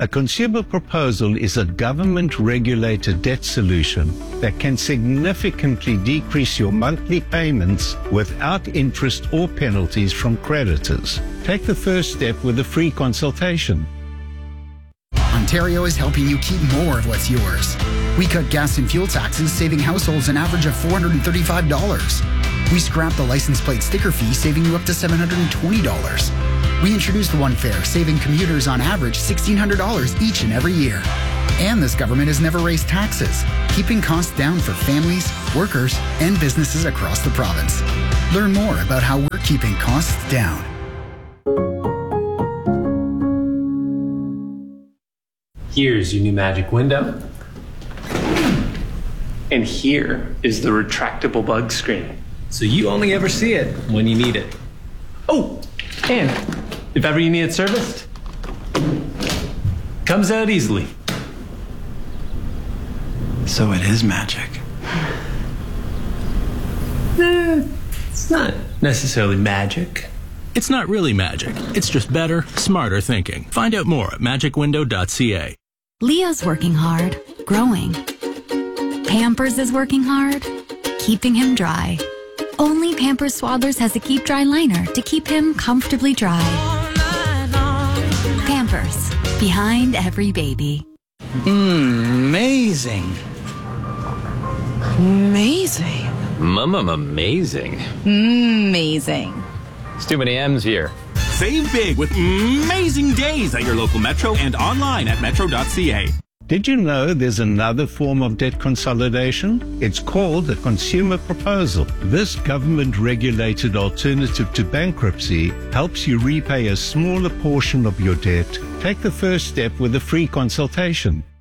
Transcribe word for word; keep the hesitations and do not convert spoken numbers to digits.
A consumer proposal is a government-regulated debt solution that can significantly decrease your monthly payments without interest or penalties from creditors. Take the first step with a free consultation. Ontario is helping you keep more of what's yours. We cut gas and fuel taxes, saving households an average of four hundred thirty-five dollars. We scrapped the license plate sticker fee, saving you up to seven hundred twenty dollars. We introduced One Fare, saving commuters on average one thousand six hundred dollars each and every year. And this government has never raised taxes, keeping costs down for families, workers, and businesses across the province. Learn more about how we're keeping costs down. Here's your new magic window. And here is the retractable bug screen. So you only ever see it when you need it. Oh, and if ever you need it serviced, comes out easily. So it is magic. Eh, it's not necessarily magic. It's not really magic. It's just better, smarter thinking. Find out more at magic window dot c a. Leo's working hard, growing. Pampers is working hard, keeping him dry. Only Pampers Swaddlers has a Keep Dry liner to keep him comfortably dry. Pampers, behind every baby. Mmm, amazing. Amazing. Mum, amazing. Amazing. It's too many M's here. Save big with amazing days at your local Metro and online at metro dot c a. Did you know there's another form of debt consolidation? It's called a consumer proposal. This government-regulated alternative to bankruptcy helps you repay a smaller portion of your debt. Take the first step with a free consultation.